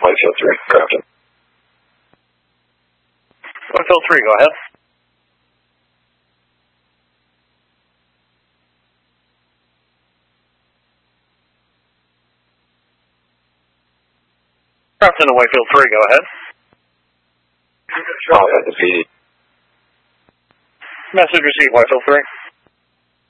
Whitefield 3, Crafton. Whitefield 3, go ahead. Crafton to Whitefield 3, go ahead. I'll have the PD. Message received, Whitefield 3.